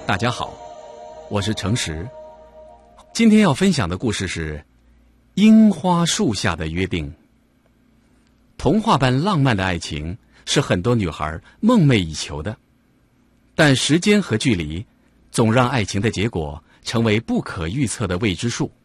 大家好，我是诚实。今天要分享的故事是《樱花树下的约定》。童话般浪漫的爱情是很多女孩梦寐以求的，但时间和距离总让爱情的结果成为不可预测的未知数。